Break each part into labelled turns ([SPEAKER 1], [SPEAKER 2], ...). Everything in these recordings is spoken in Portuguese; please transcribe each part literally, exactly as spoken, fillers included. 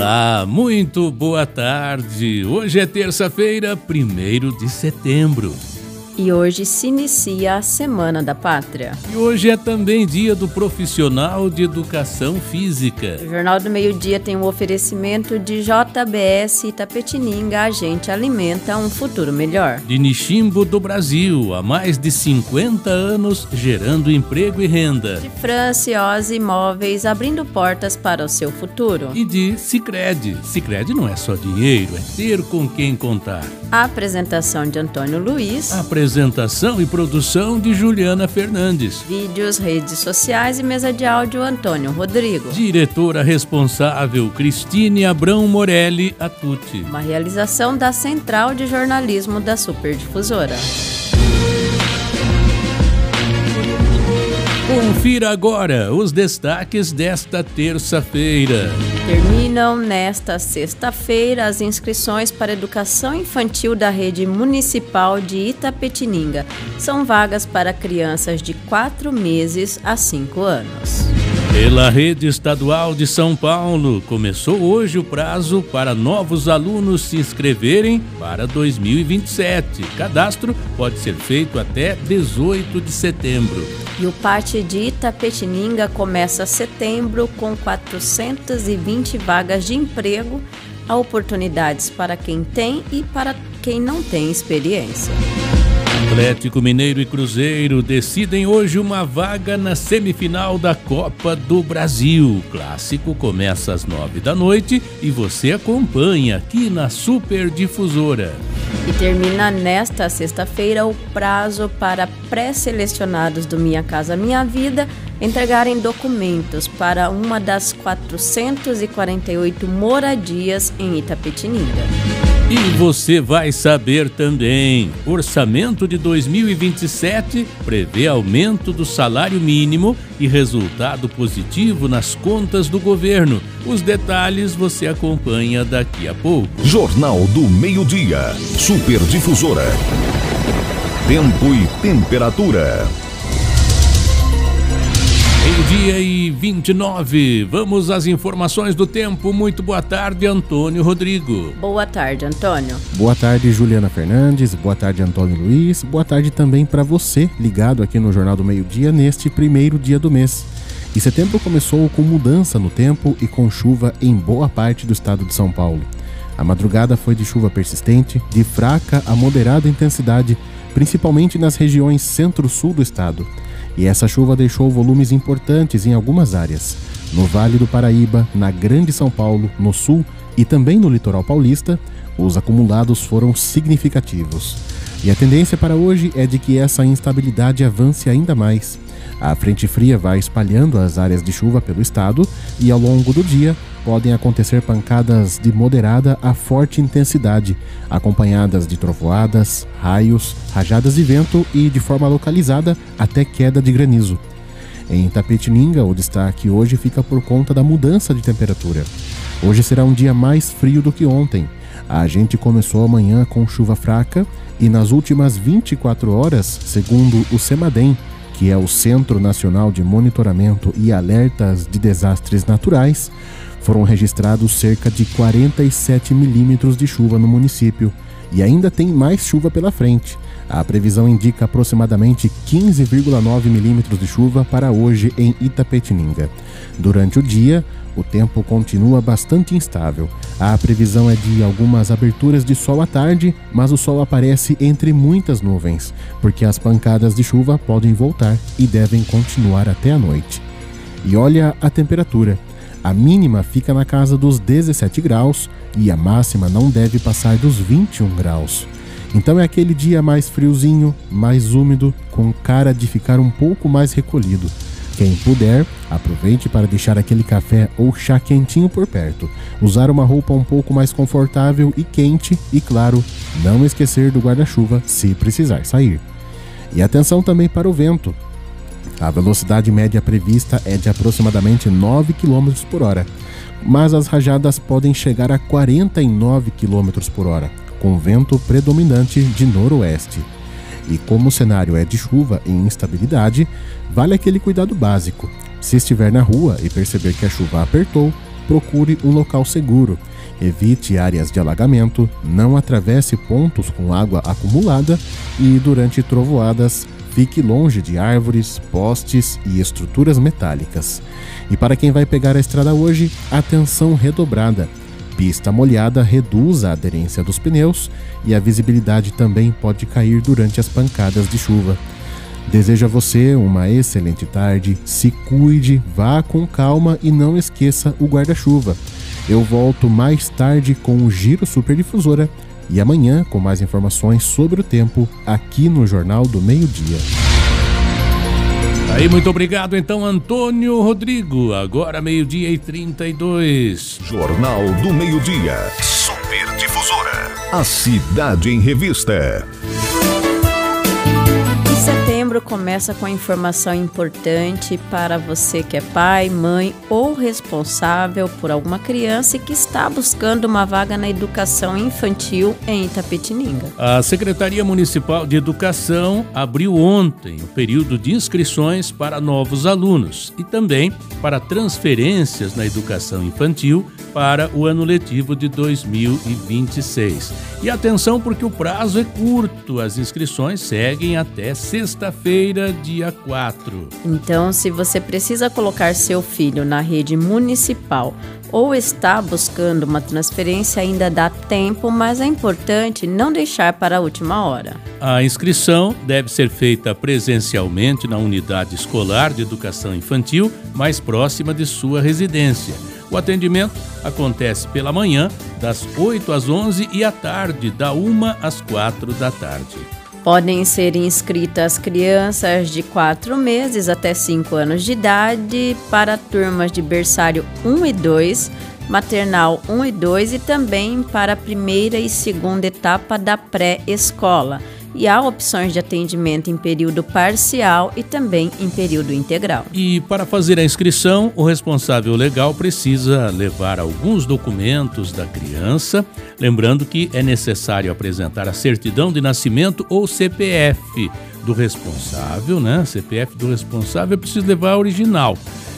[SPEAKER 1] Ah, muito boa tarde. Hoje é terça-feira, primeiro de setembro.
[SPEAKER 2] E hoje se inicia a Semana da Pátria.
[SPEAKER 1] E hoje é também dia do profissional de educação física.
[SPEAKER 2] O Jornal do Meio-Dia tem um oferecimento de J B S Itapetininga, a gente alimenta um futuro melhor.
[SPEAKER 1] De Nishimbo do Brasil, há mais de cinquenta anos, gerando emprego e renda.
[SPEAKER 2] De Franciose Imóveis, abrindo portas para o seu futuro.
[SPEAKER 1] E de Sicredi. Sicredi não é só dinheiro, é ter com quem contar.
[SPEAKER 2] A apresentação de Antônio Luiz.
[SPEAKER 1] Apresentação e produção de Juliana Fernandes.
[SPEAKER 2] Vídeos, redes sociais e mesa de áudio Antônio Rodrigo.
[SPEAKER 1] Diretora responsável Cristine Abrão Morelli Atuti.
[SPEAKER 2] Uma realização da Central de Jornalismo da Superdifusora.
[SPEAKER 1] Confira agora os destaques desta terça-feira.
[SPEAKER 2] Terminam nesta sexta-feira as inscrições para educação infantil da rede municipal de Itapetininga. São vagas para crianças de quatro meses a cinco anos.
[SPEAKER 1] Pela Rede Estadual de São Paulo, começou hoje o prazo para novos alunos se inscreverem para dois mil e vinte e sete. Cadastro pode ser feito até dezoito de setembro.
[SPEAKER 2] E o Pátio de Itapetininga começa setembro com quatrocentas e vinte vagas de emprego, há oportunidades para quem tem e para quem não tem experiência.
[SPEAKER 1] Atlético Mineiro e Cruzeiro decidem hoje uma vaga na semifinal da Copa do Brasil. O clássico começa às nove da noite e você acompanha aqui na Superdifusora.
[SPEAKER 2] E termina nesta sexta-feira o prazo para pré-selecionados do Minha Casa Minha Vida entregarem documentos para uma das quatrocentas e quarenta e oito moradias em Itapetininga.
[SPEAKER 1] E você vai saber também, orçamento de dois mil e vinte e sete prevê aumento do salário mínimo e resultado positivo nas contas do governo. Os detalhes você acompanha daqui a pouco.
[SPEAKER 3] Jornal do Meio-Dia, Superdifusora. Tempo e temperatura.
[SPEAKER 1] Meio-dia e vinte e nove, vamos às informações do tempo. Muito boa tarde, Antônio Rodrigo.
[SPEAKER 2] Boa tarde, Antônio.
[SPEAKER 4] Boa tarde, Juliana Fernandes. Boa tarde, Antônio Luiz. Boa tarde também para você, ligado aqui no Jornal do Meio-Dia, neste primeiro dia do mês. E setembro começou com mudança no tempo e com chuva em boa parte do estado de São Paulo. A madrugada foi de chuva persistente, de fraca a moderada intensidade, principalmente nas regiões centro-sul do estado. E essa chuva deixou volumes importantes em algumas áreas. No Vale do Paraíba, na Grande São Paulo, no sul e também no litoral paulista, os acumulados foram significativos. E a tendência para hoje é de que essa instabilidade avance ainda mais. A frente fria vai espalhando as áreas de chuva pelo estado e ao longo do dia podem acontecer pancadas de moderada a forte intensidade, acompanhadas de trovoadas, raios, rajadas de vento e, de forma localizada, até queda de granizo. Em Itapetininga, o destaque hoje fica por conta da mudança de temperatura. Hoje será um dia mais frio do que ontem. A gente começou amanhã com chuva fraca e nas últimas vinte e quatro horas, segundo o CEMADEM, que é o Centro Nacional de Monitoramento e Alertas de Desastres Naturais, foram registrados cerca de quarenta e sete milímetros de chuva no município e ainda tem mais chuva pela frente. A previsão indica aproximadamente quinze vírgula nove milímetros de chuva para hoje em Itapetininga. Durante o dia, o tempo continua bastante instável. A previsão é de algumas aberturas de sol à tarde, mas o sol aparece entre muitas nuvens, porque as pancadas de chuva podem voltar e devem continuar até a noite. E olha a temperatura. A mínima fica na casa dos dezessete graus e a máxima não deve passar dos vinte e um graus. Então é aquele dia mais friozinho, mais úmido, com cara de ficar um pouco mais recolhido. Quem puder, aproveite para deixar aquele café ou chá quentinho por perto, usar uma roupa um pouco mais confortável e quente e, claro, não esquecer do guarda-chuva se precisar sair. E atenção também para o vento. A velocidade média prevista é de aproximadamente nove quilômetros por hora, mas as rajadas podem chegar a quarenta e nove quilômetros por hora, com vento predominante de noroeste. E como o cenário é de chuva e instabilidade, vale aquele cuidado básico. Se estiver na rua e perceber que a chuva apertou, procure um local seguro. Evite áreas de alagamento, não atravesse pontos com água acumulada e, durante trovoadas, fique longe de árvores, postes e estruturas metálicas. E para quem vai pegar a estrada hoje, atenção redobrada. Pista molhada reduz a aderência dos pneus e a visibilidade também pode cair durante as pancadas de chuva. Desejo a você uma excelente tarde, se cuide, vá com calma e não esqueça o guarda-chuva. Eu volto mais tarde com o Giro Superdifusora e amanhã com mais informações sobre o tempo aqui no Jornal do Meio-Dia.
[SPEAKER 1] Aí, muito obrigado então, Antônio Rodrigo. Agora meio-dia e trinta e dois.
[SPEAKER 3] Jornal do Meio-Dia. Superdifusora. A Cidade em Revista.
[SPEAKER 2] Setembro começa com informação importante para você que é pai, mãe ou responsável por alguma criança e que está buscando uma vaga na educação infantil em Itapetininga.
[SPEAKER 1] A Secretaria Municipal de Educação abriu ontem o período de inscrições para novos alunos e também para transferências na educação infantil para o ano letivo de dois mil e vinte e seis. E atenção, porque o prazo é curto, as inscrições seguem até sexta-feira, dia quatro.
[SPEAKER 2] Então, se você precisa colocar seu filho na rede municipal ou está buscando uma transferência, ainda dá tempo, mas é importante não deixar para a última hora.
[SPEAKER 1] A inscrição deve ser feita presencialmente na unidade escolar de educação infantil mais próxima de sua residência. O atendimento acontece pela manhã, das oito às onze e à tarde, da uma às quatro da tarde.
[SPEAKER 2] Podem ser inscritas crianças de quatro meses até cinco anos de idade para turmas de berçário um e dois, maternal um e dois e também para a primeira e segunda etapa da pré-escola. E há opções de atendimento em período parcial e também em período integral.
[SPEAKER 1] E para fazer a inscrição, o responsável legal precisa levar alguns documentos da criança, lembrando que é necessário apresentar a certidão de nascimento ou C P F do responsável, né? C P F do responsável, é preciso levar a original.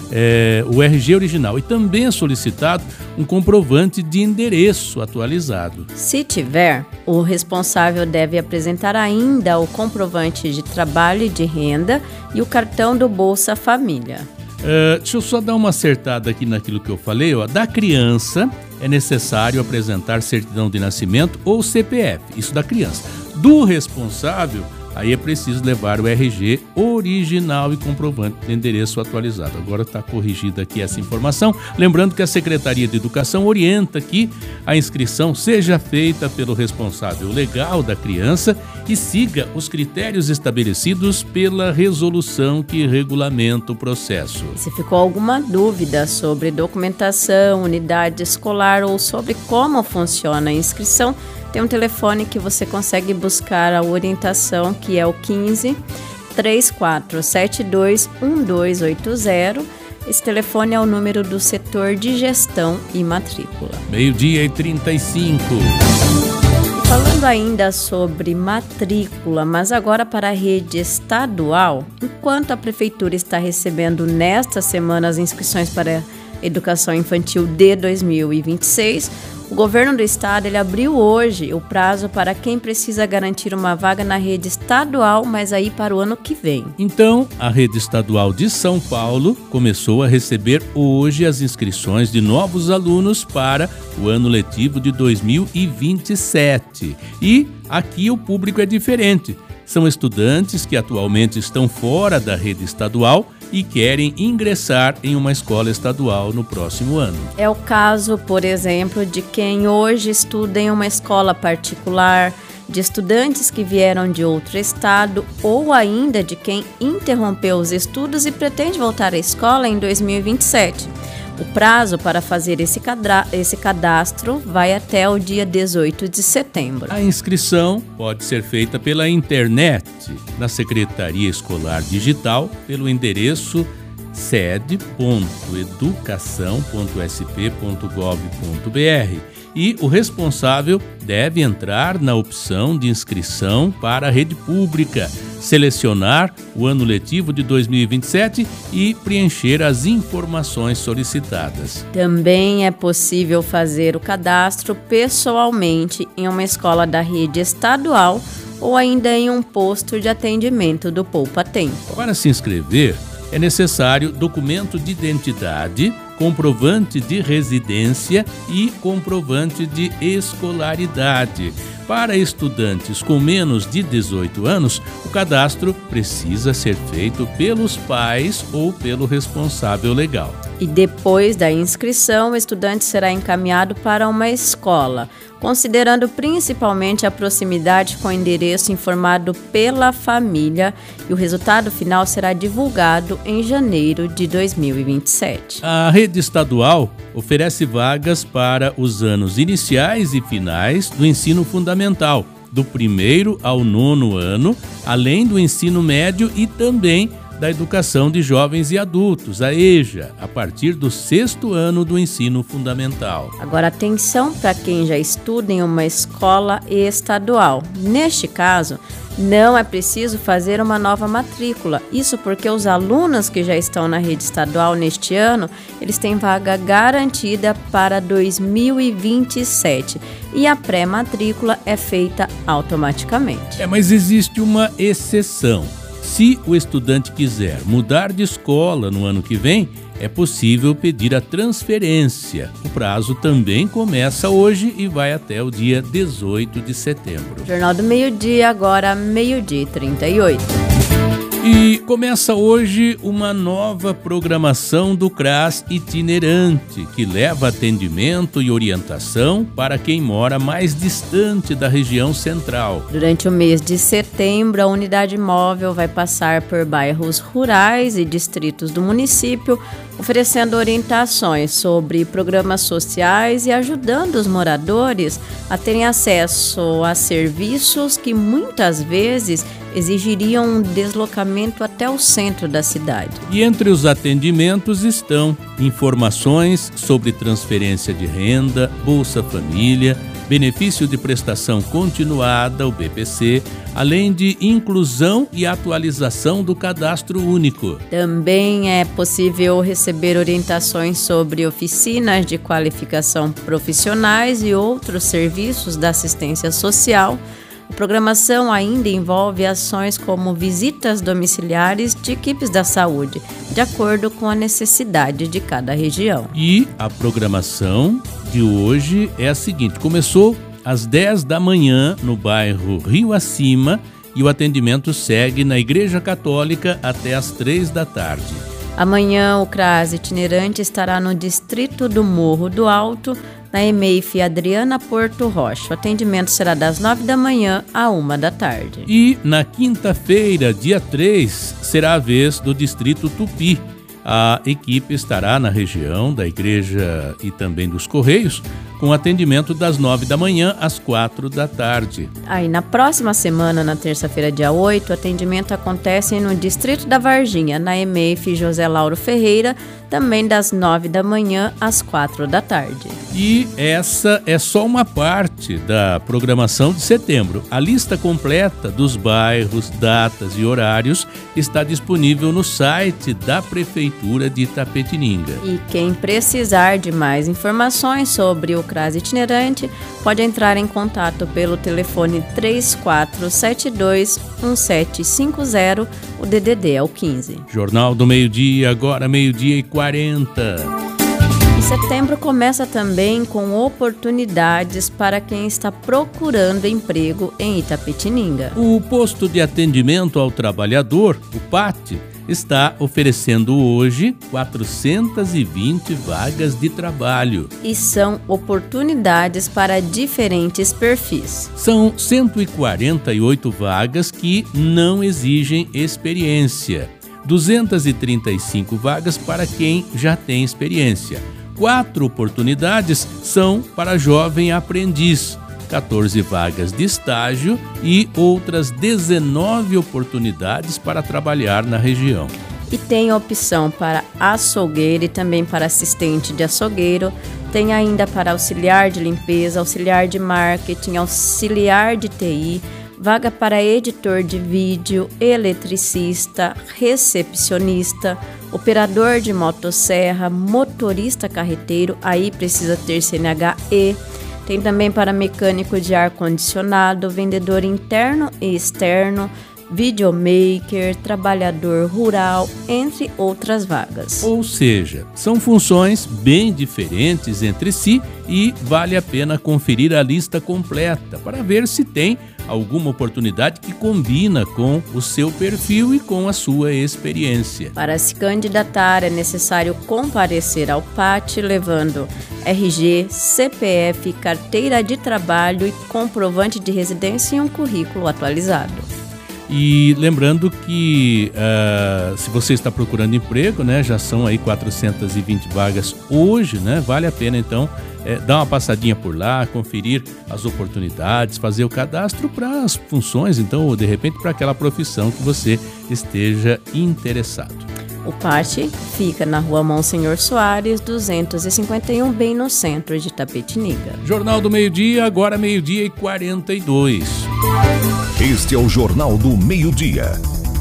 [SPEAKER 1] É, o R G original, e também é solicitado um comprovante de endereço atualizado.
[SPEAKER 2] Se tiver, o responsável deve apresentar ainda o comprovante de trabalho e de renda e o cartão do Bolsa Família.
[SPEAKER 1] É, deixa eu só dar uma acertada aqui naquilo que eu falei. Ó. Da criança é necessário apresentar certidão de nascimento ou C P F, isso da criança. Do responsável, aí é preciso levar o R G original e comprovante de endereço atualizado. Agora está corrigida aqui essa informação. Lembrando que a Secretaria de Educação orienta que a inscrição seja feita pelo responsável legal da criança e siga os critérios estabelecidos pela resolução que regulamenta o processo.
[SPEAKER 2] Se ficou alguma dúvida sobre documentação, unidade escolar ou sobre como funciona a inscrição, tem um telefone que você consegue buscar a orientação, que é o quinze, três quatro sete dois, um dois oito zero. Esse telefone é o número do setor de gestão e matrícula.
[SPEAKER 1] Meio-dia e trinta e cinco.
[SPEAKER 2] Falando ainda sobre matrícula, mas agora para a rede estadual, enquanto a Prefeitura está recebendo nesta semana as inscrições para a educação infantil de dois mil e vinte e seis, o governo do estado ele abriu hoje o prazo para quem precisa garantir uma vaga na rede estadual, mas aí para o ano que vem.
[SPEAKER 1] Então, a rede estadual de São Paulo começou a receber hoje as inscrições de novos alunos para o ano letivo de dois mil e vinte e sete. E aqui o público é diferente. São estudantes que atualmente estão fora da rede estadual e querem ingressar em uma escola estadual no próximo ano.
[SPEAKER 2] É o caso, por exemplo, de quem hoje estuda em uma escola particular, de estudantes que vieram de outro estado ou ainda de quem interrompeu os estudos e pretende voltar à escola em dois mil e vinte e sete. O prazo para fazer esse, cadra- esse cadastro vai até o dia dezoito de setembro.
[SPEAKER 1] A inscrição pode ser feita pela internet, na Secretaria Escolar Digital, pelo endereço sede ponto educação ponto s p ponto gov ponto b r e o responsável deve entrar na opção de inscrição para a rede pública, selecionar o ano letivo de dois mil e vinte e sete e preencher as informações solicitadas.
[SPEAKER 2] Também é possível fazer o cadastro pessoalmente em uma escola da rede estadual ou ainda em um posto de atendimento do Poupa Tempo.
[SPEAKER 1] Para se inscrever, é necessário documento de identidade, comprovante de residência e comprovante de escolaridade. Para estudantes com menos de dezoito anos, o cadastro precisa ser feito pelos pais ou pelo responsável legal.
[SPEAKER 2] E depois da inscrição, o estudante será encaminhado para uma escola, considerando principalmente a proximidade com o endereço informado pela família, e o resultado final será divulgado em janeiro de dois mil e vinte e sete.
[SPEAKER 1] A rede estadual oferece vagas para os anos iniciais e finais do ensino fundamental, do primeiro ao nono ano, além do ensino médio e também da Educação de Jovens e Adultos, a EJA, a partir do sexto ano do ensino fundamental.
[SPEAKER 2] Agora, atenção para quem já estuda em uma escola estadual. Neste caso, não é preciso fazer uma nova matrícula. Isso porque os alunos que já estão na rede estadual neste ano, eles têm vaga garantida para dois mil e vinte e sete e a pré-matrícula é feita automaticamente.
[SPEAKER 1] É, mas existe uma exceção. Se o estudante quiser mudar de escola no ano que vem, é possível pedir a transferência. O prazo também começa hoje e vai até o dia dezoito de setembro.
[SPEAKER 2] Jornal do Meio-Dia, agora meio-dia e trinta e oito.
[SPEAKER 1] E começa hoje uma nova programação do CRAS itinerante, que leva atendimento e orientação para quem mora mais distante da região central.
[SPEAKER 2] Durante o mês de setembro, a unidade móvel vai passar por bairros rurais e distritos do município, oferecendo orientações sobre programas sociais e ajudando os moradores a terem acesso a serviços que muitas vezes exigiriam um deslocamento até o centro da cidade.
[SPEAKER 1] E entre os atendimentos estão informações sobre transferência de renda, Bolsa Família, benefício de prestação continuada, o B P C, além de inclusão e atualização do cadastro único.
[SPEAKER 2] Também é possível receber orientações sobre oficinas de qualificação profissionais e outros serviços da assistência social. A programação ainda envolve ações como visitas domiciliares de equipes da saúde, de acordo com a necessidade de cada região.
[SPEAKER 1] E a programação de hoje é a seguinte: começou às dez da manhã no bairro Rio Acima e o atendimento segue na Igreja Católica até às três da tarde.
[SPEAKER 2] Amanhã o CRAS itinerante estará no distrito do Morro do Alto, na E M E I F Adriana Porto Rocha. O atendimento será das nove da manhã à uma da tarde.
[SPEAKER 1] E na quinta-feira, dia três, será a vez do distrito Tupi. A equipe estará na região da igreja e também dos Correios, com atendimento das nove da manhã às quatro da tarde.
[SPEAKER 2] Aí na próxima semana, na terça-feira, dia oito, o atendimento acontece no distrito da Varginha, na E M E I F José Lauro Ferreira, também das nove da manhã às quatro da tarde.
[SPEAKER 1] E essa é só uma parte da programação de setembro. A lista completa dos bairros, datas e horários está disponível no site da Prefeitura de Itapetininga.
[SPEAKER 2] E quem precisar de mais informações sobre o CRAS itinerante pode entrar em contato pelo telefone três quatro sete dois um sete cinco zero, o D D D é o quinze.
[SPEAKER 1] Jornal do Meio-Dia, agora meio-dia e quarenta.
[SPEAKER 2] E setembro começa também com oportunidades para quem está procurando emprego em Itapetininga.
[SPEAKER 1] O Posto de Atendimento ao Trabalhador, o PAT, está oferecendo hoje quatrocentas e vinte vagas de trabalho.
[SPEAKER 2] E são oportunidades para diferentes perfis.
[SPEAKER 1] São cento e quarenta e oito vagas que não exigem experiência. duzentas e trinta e cinco vagas para quem já tem experiência. Quatro oportunidades são para jovem aprendiz, quatorze vagas de estágio e outras dezenove oportunidades para trabalhar na região.
[SPEAKER 2] E tem opção para açougueiro e também para assistente de açougueiro. Tem ainda para auxiliar de limpeza, auxiliar de marketing, auxiliar de T I, vaga para editor de vídeo, eletricista, recepcionista, operador de motosserra, motorista carreteiro, aí precisa ter C N H E. Tem também para mecânico de ar-condicionado, vendedor interno e externo, videomaker, trabalhador rural, entre outras vagas.
[SPEAKER 1] Ou seja, são funções bem diferentes entre si e vale a pena conferir a lista completa para ver se tem alguma oportunidade que combina com o seu perfil e com a sua experiência.
[SPEAKER 2] Para se candidatar é necessário comparecer ao P A T levando R G, C P F, carteira de trabalho e comprovante de residência e um currículo atualizado.
[SPEAKER 1] E lembrando que uh, se você está procurando emprego, né, já são aí quatrocentas e vinte vagas hoje, né, vale a pena então é, dar uma passadinha por lá, conferir as oportunidades, fazer o cadastro para as funções, então, ou de repente para aquela profissão que você esteja interessado.
[SPEAKER 2] O P A T fica na rua Monsenhor Soares, duzentos e cinquenta e um, bem no centro de Itapetininga.
[SPEAKER 1] Jornal do Meio-Dia, agora meio-dia e quarenta e dois.
[SPEAKER 3] Este é o Jornal do Meio-Dia.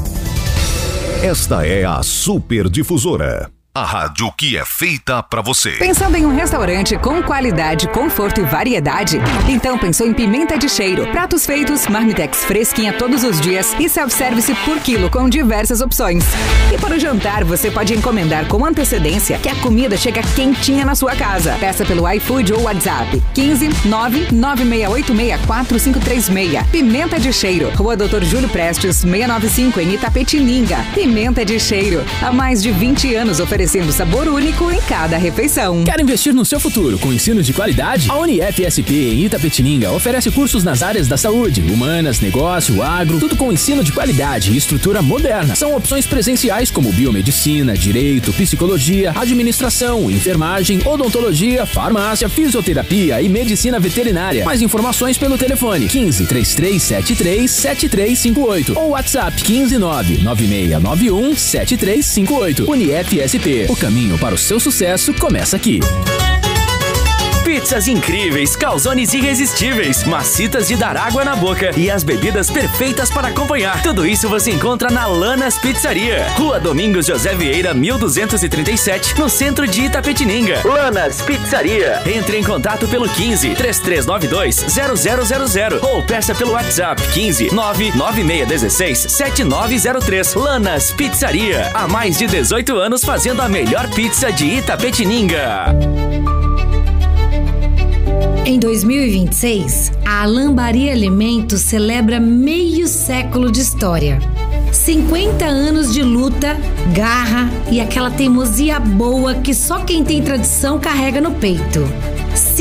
[SPEAKER 3] Esta é a Super Difusora. A rádio que é feita pra você.
[SPEAKER 5] Pensando em um restaurante com qualidade, conforto e variedade? Então pensou em Pimenta de Cheiro. Pratos feitos, marmitex fresquinha todos os dias e self-service por quilo com diversas opções. E para o jantar, você pode encomendar com antecedência que a comida chega quentinha na sua casa. Peça pelo iFood ou WhatsApp quinze nove nove seis oito seis quatro cinco três seis. Pimenta de Cheiro. Rua doutor Júlio Prestes, seiscentos e noventa e cinco, em Itapetininga. Pimenta de Cheiro. Há mais de vinte anos oferecendo Oferecendo sabor único em cada refeição.
[SPEAKER 6] Quer investir no seu futuro com ensino de qualidade? A Unif S P em Itapetininga oferece cursos nas áreas da saúde, humanas, negócio, agro, tudo com ensino de qualidade e estrutura moderna. São opções presenciais como biomedicina, direito, psicologia, administração, enfermagem, odontologia, farmácia, fisioterapia e medicina veterinária. Mais informações pelo telefone quinze, três três sete três, sete três cinco oito ou WhatsApp quinze nove nove seis nove um sete três cinco oito. Unif S P. O caminho para o seu sucesso começa aqui.
[SPEAKER 7] Pizzas incríveis, calzones irresistíveis, macitas de dar água na boca e as bebidas perfeitas para acompanhar. Tudo isso você encontra na Lanas Pizzaria. Rua Domingos José Vieira, mil duzentos e trinta e sete, no centro de Itapetininga. Lanas Pizzaria. Entre em contato pelo quinze, três três nove dois, zero zero zero zero ou peça pelo WhatsApp quinze, nove nove seis um seis, sete nove zero três. Lanas Pizzaria. Há mais de dezoito anos fazendo a melhor pizza de Itapetininga.
[SPEAKER 8] Em dois mil e vinte e seis, a Alambaria Alimentos celebra meio século de história. cinquenta anos de luta, garra e aquela teimosia boa que só quem tem tradição carrega no peito.